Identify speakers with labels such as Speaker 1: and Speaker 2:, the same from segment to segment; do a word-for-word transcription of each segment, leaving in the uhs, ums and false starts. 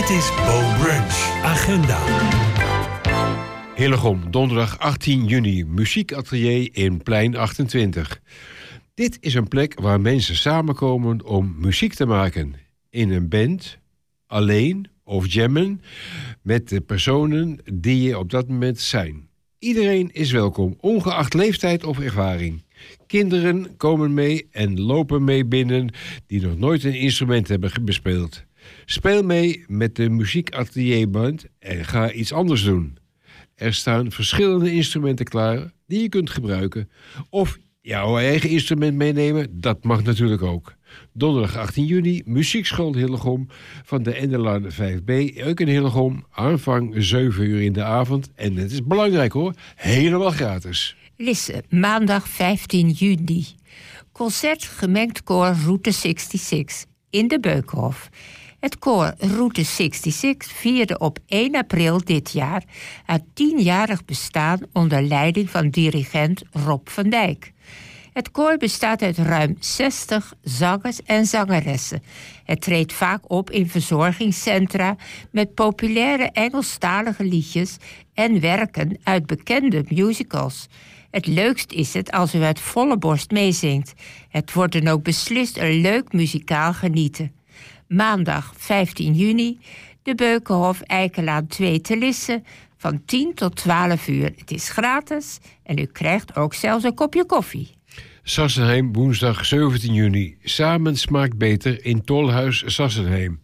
Speaker 1: Dit is Bo Brunch Agenda.
Speaker 2: Hillegom, donderdag achttien juni, muziekatelier in Plein achtentwintig. Dit is een plek waar mensen samenkomen om muziek te maken. In een band, alleen of jammen met de personen die je op dat moment zijn. Iedereen is welkom, ongeacht leeftijd of ervaring. Kinderen komen mee en lopen mee binnen die nog nooit een instrument hebben bespeeld. Speel mee met de muziekatelierband en ga iets anders doen. Er staan verschillende instrumenten klaar die je kunt gebruiken. Of jouw eigen instrument meenemen, dat mag natuurlijk ook. Donderdag achttien juni, Muziekschool Hillegom van de Endelaan vijf B. Ook in Hillegom, aanvang zeven uur in de avond. En het is belangrijk hoor, helemaal gratis.
Speaker 3: Lisse, maandag vijftien juni. Concert gemengd koor Route zesenzestig in de Beukenhof. Het koor Route zesenzestig vierde op één april dit jaar het tienjarig bestaan onder leiding van dirigent Rob van Dijk. Het koor bestaat uit ruim zestig zangers en zangeressen. Het treedt vaak op in verzorgingscentra met populaire Engelstalige liedjes en werken uit bekende musicals. Het leukst is het als u uit volle borst meezingt. Het wordt dan ook beslist een leuk muzikaal genieten. Maandag vijftien juni, de Beukenhof Eikelaan twee te Lisse, van tien tot twaalf uur. Het is gratis en u krijgt ook zelfs een kopje koffie.
Speaker 2: Sassenheim, woensdag zeventien juni. Samen smaakt beter in Tolhuis Sassenheim.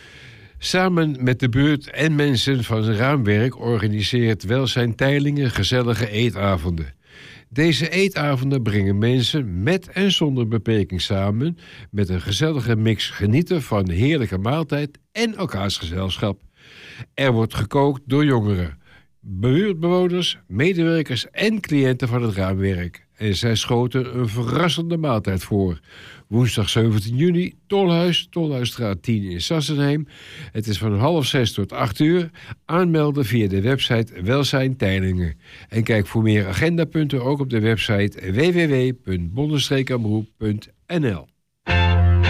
Speaker 2: Samen met de buurt en mensen van Raamwerk organiseert Welzijn Teylingen gezellige eetavonden. Deze eetavonden brengen mensen met en zonder beperking samen met een gezellige mix genieten van heerlijke maaltijd en elkaars gezelschap. Er wordt gekookt door jongeren, buurtbewoners, medewerkers en cliënten van het Raamwerk. En zij schoten een verrassende maaltijd voor. Woensdag zeventien juni, Tolhuis, Tolhuisstraat tien in Sassenheim. Het is van half zes tot acht uur. Aanmelden via de website Welzijn Teylingen. En kijk voor meer agendapunten ook op de website w w w punt bondestreekamroep punt n l.